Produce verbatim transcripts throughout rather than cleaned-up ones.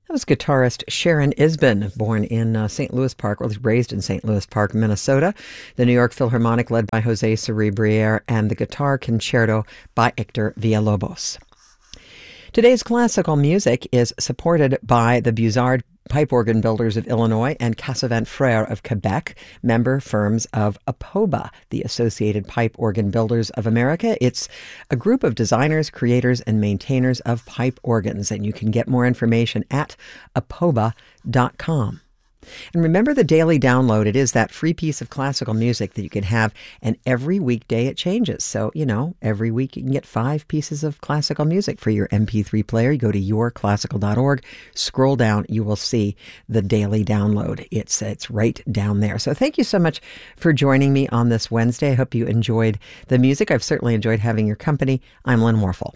That was guitarist Sharon Isbin, born in uh, Saint Louis Park, or raised in Saint Louis Park, Minnesota. The New York Philharmonic, led by Jose Cerebriere, and the Guitar Concerto by Hector Villalobos. Today's classical music is supported by the Bussard Pipe Organ Builders of Illinois and Cassavant Frères of Quebec, member firms of APOBA, the Associated Pipe Organ Builders of America. It's a group of designers, creators, and maintainers of pipe organs, and you can get more information at apoba dot com. And remember the daily download. It is that free piece of classical music that you can have, and every weekday it changes. So, you know, every week you can get five pieces of classical music for your M P three player. You go to your classical dot org, scroll down, you will see the daily download. It's, it's right down there. So thank you so much for joining me on this Wednesday. I hope you enjoyed the music. I've certainly enjoyed having your company. I'm Lynn Warfel.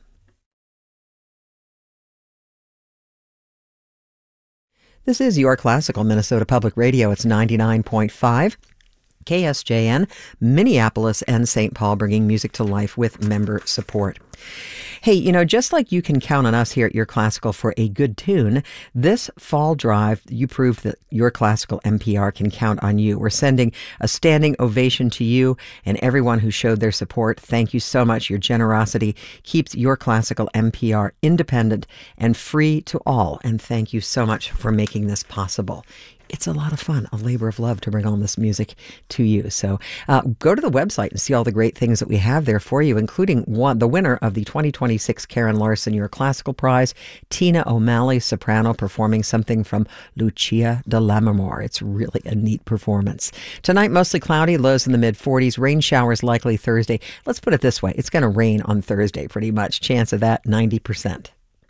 This is Your Classical Minnesota Public Radio. It's ninety-nine point five K S J N, Minneapolis and Saint Paul, bringing music to life with member support. Hey, you know, just like you can count on us here at Your Classical for a good tune, this fall drive, you proved that Your Classical N P R can count on you. We're sending a standing ovation to you and everyone who showed their support. Thank you so much. Your generosity keeps Your Classical N P R independent and free to all. And thank you so much for making this possible. It's a lot of fun, a labor of love to bring all this music to you. So uh, go to the website and see all the great things that we have there for you, including one, the winner of the twenty twenty-six Karen Larson Your Classical Prize, Tina O'Malley, soprano, performing something from Lucia de Lammermoor. It's really a neat performance. Tonight, mostly cloudy, lows in the mid forties, rain showers likely Thursday. Let's put it this way. It's going to rain on Thursday pretty much. Chance of that, ninety percent.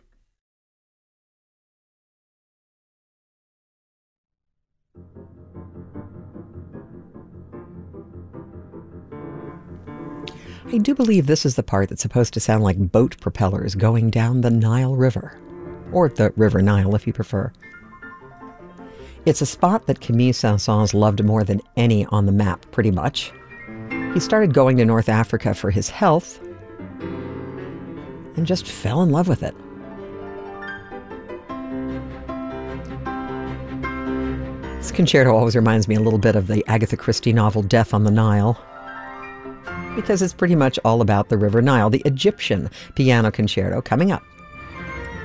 I do believe this is the part that's supposed to sound like boat propellers going down the Nile River, or the River Nile if you prefer. It's a spot that Camille Saint-Saëns loved more than any on the map, pretty much. He started going to North Africa for his health and just fell in love with it. This concerto always reminds me a little bit of the Agatha Christie novel Death on the Nile, because it's pretty much all about the River Nile. The Egyptian Piano Concerto coming up.